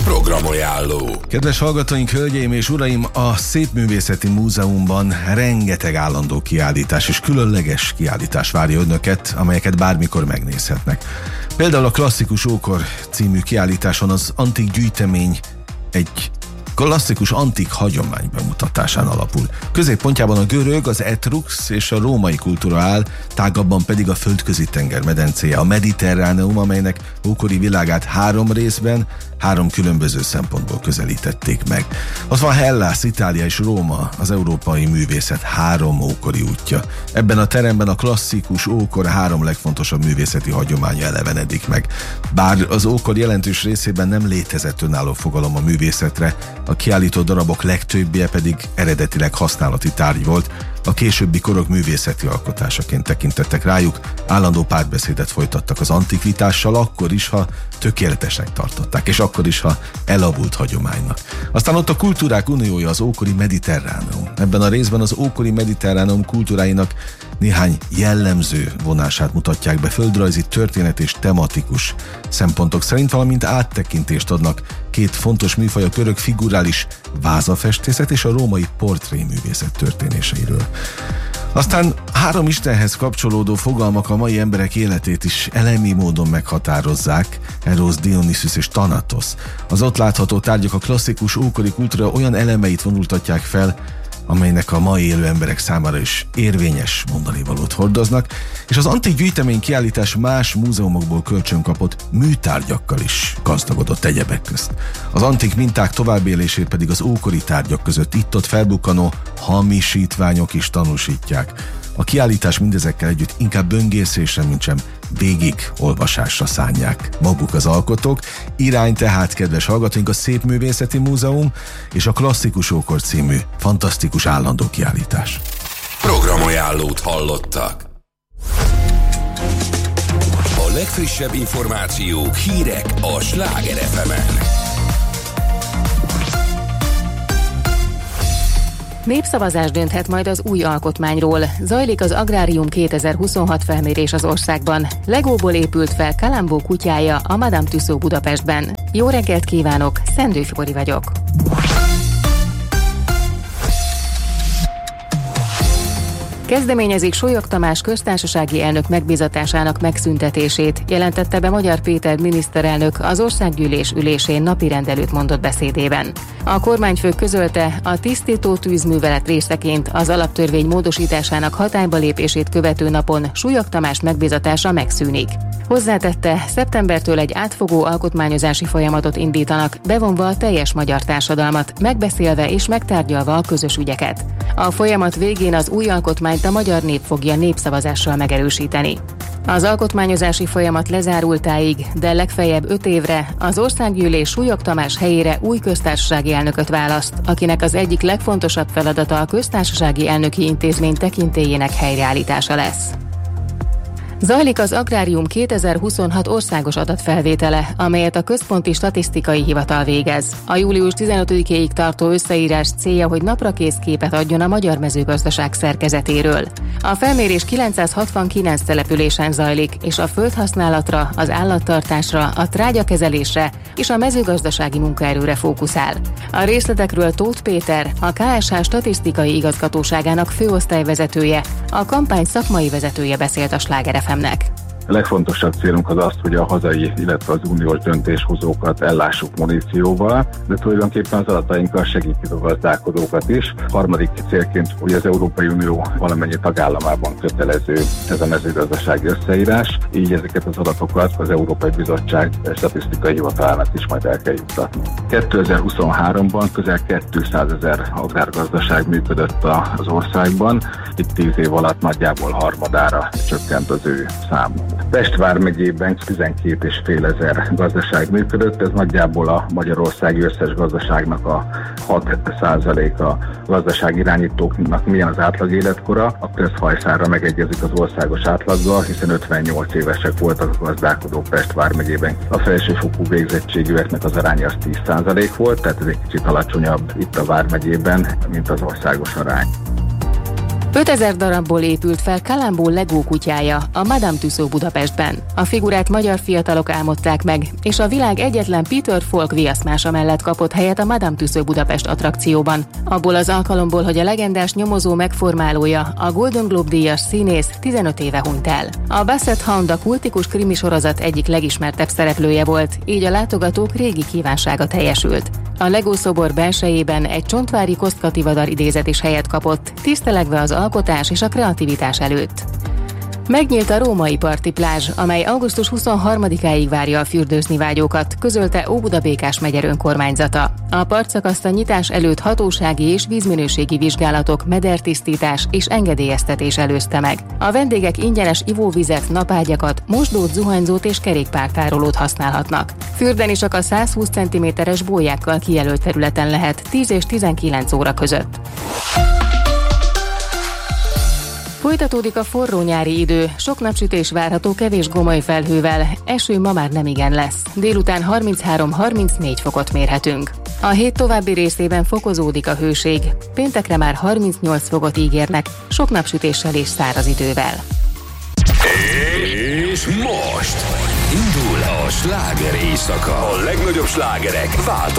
Programajánló. Kedves hallgatóink, hölgyeim és uraim, a Szépművészeti Múzeumban rengeteg állandó kiállítás és különleges kiállítás várja önöket, amelyeket bármikor megnézhetnek. Például a Klasszikus Ókor című kiállításon az antik gyűjtemény egy klasszikus antik hagyomány bemutatásán alapul. Középpontjában a görög, az etrux és a római kultúra áll, tágabban pedig a földközi tenger medencéje, a Mediterráneum, amelynek ókori világát 3 részben, 3 különböző szempontból közelítették meg. Az van Hellász, Itália és Róma, az európai művészet 3 ókori útja. Ebben a teremben a klasszikus ókor 3 legfontosabb művészeti hagyománya elevenedik meg. Bár az ókor jelentős részében nem létezett önálló fogalom a művészetre, a kiállító darabok legtöbbje pedig eredetileg használati tárgy volt, a későbbi korok művészeti alkotásaként tekintettek rájuk, állandó párbeszédet folytattak az antikvitással, akkor is, ha tökéletesnek tartották, és akkor is, ha elavult hagyománynak. Aztán ott a kultúrák uniója, az ókori Mediterráneum. Ebben a részben az ókori Mediterráneum kultúráinak néhány jellemző vonását mutatják be földrajzi, történet és tematikus szempontok szerint, valamint áttekintést adnak 2 fontos műfaj, a görög figurális vázafestészet és a római portréművészet történéseiről. Aztán 3 istenhez kapcsolódó fogalmak a mai emberek életét is elemi módon meghatározzák, Eros, Dionysus és Thanatos. Az ott látható tárgyak a klasszikus ókori kultúra olyan elemeit vonultatják fel, amelynek a mai élő emberek számára is érvényes mondanivalót hordoznak, és az antik gyűjtemény kiállítás más múzeumokból kölcsönkapott műtárgyakkal is gazdagodott egyebek közt. Az antik minták továbbélését pedig az ókori tárgyak között itt-ott felbukkanó hamisítványok is tanúsítják. A kiállítás mindezekkel együtt inkább böngészésre, mintsem végig olvasásra szánják maguk az alkotók. Irány tehát, kedves hallgatóink, a Szépművészeti Múzeum és a Klasszikus Ókor című fantasztikus állandó kiállítás. Programajánlót hallottak. A legfrissebb információk, hírek a Sláger FM-en. Népszavazás dönthet majd az új alkotmányról. Zajlik az Agrárium 2026 felmérés az országban. Legóból épült fel Kalambó kutyája a Madame Tussauds Budapestben. Jó reggelt kívánok, Szendő Fibori vagyok. Kezdeményezik Sólyog Tamás köztársasági elnök megbízatásának megszüntetését, jelentette be Magyar Péter miniszterelnök az országgyűlés ülésén napirendelőt mondott beszédében. A kormányfő közölte, a tisztító tűzművelet részeként az alaptörvény módosításának hatályba lépését követő napon Sólyog Tamás megbízatása megszűnik. Hozzátette, szeptembertől egy átfogó alkotmányozási folyamatot indítanak, bevonva a teljes magyar társadalmat, megbeszélve és megtárgyalva a közös ügyeket. A folyamat végén az új alkotmányt a magyar nép fogja népszavazással megerősíteni. Az alkotmányozási folyamat lezárultáig, de legfeljebb 5 évre az országgyűlés Sólyog Tamás helyére új köztársasági elnököt választ, akinek az egyik legfontosabb feladata a köztársasági elnöki intézmény tekintélyének helyreállítása lesz. Zajlik az Agrárium 2026 országos adatfelvétele, amelyet a Központi Statisztikai Hivatal végez. A július 15-éig tartó összeírás célja, hogy naprakész képet adjon a magyar mezőgazdaság szerkezetéről. A felmérés 969 településen zajlik, és a földhasználatra, az állattartásra, a trágyakezelésre és a mezőgazdasági munkaerőre fókuszál. A részletekről Tóth Péter, a KSH statisztikai igazgatóságának főosztályvezetője, a kampány szakmai vezetője beszélt a Sláger FM-nek. A legfontosabb célunk az az, hogy a hazai, illetve az uniós döntéshozókat ellássuk munícióval, de tulajdonképpen az adatainkkal segítjük a gazdálkodókat is. Harmadik célként, hogy az Európai Unió valamennyi tagállamában kötelező ez a mezőgazdasági összeírás, így ezeket az adatokat az Európai Bizottság statisztikai hivatalának is majd el kell juttatni. 2023-ban közel 200 000 agrárgazdaság működött az országban, itt 10 év alatt nagyjából harmadára csökkent az ő számuk. Pest vármegyében 12,5 ezer gazdaság működött, ez nagyjából a magyarországi összes gazdaságnak a 6%-a. Gazdaság irányítóknak milyen az átlag életkora, akkor ez hajszálra megegyezik az országos átlaggal, hiszen 58 évesek voltak a gazdálkodók Pest vármegyében. A felsőfokú végzettségűeknek az aránya az 10% volt, tehát ez egy kicsit alacsonyabb itt a vármegyében, mint az országos arány. 5000 darabból épült fel Columbo Lego kutyája, a Madame Tussauds Budapestben. A figurát magyar fiatalok álmodták meg, és a világ egyetlen Peter Falk viaszmása mellett kapott helyet a Madame Tussauds Budapest attrakcióban. Abból az alkalomból, hogy a legendás nyomozó megformálója, a Golden Globe díjas színész 15 éve hunyt el. A Basset Hound a kultikus krimi sorozat egyik legismertebb szereplője volt, így a látogatók régi kívánsága teljesült. A Lego szobor belsejében egy csontvári kosztkativadar idézet is helyet kapott, tisztelegve az alkotás és a kreativitás előtt. Megnyílt a római parti plázs, amely augusztus 23-áig várja a fürdőzni vágyókat, közölte Óbuda-Békás megye önkormányzata. A partszakaszt a nyitás előtt hatósági és vízminőségi vizsgálatok, medertisztítás és engedélyeztetés előzte meg. A vendégek ingyenes ivóvizet, napágyakat, mosdót, zuhanyzót és kerékpártárolót használhatnak. Fürdeni csak a 120 cm-es bójákkal kijelölt területen lehet 10 és 19 óra között. Folytatódik a forró nyári idő, sok napsütés várható kevés gomoly felhővel, eső ma már nemigen lesz. Délután 33-34 fokot mérhetünk. A hét további részében fokozódik a hőség, péntekre már 38 fokot ígérnek, sok napsütéssel és száraz idővel. És most indul a sláger éjszaka. A legnagyobb slágerek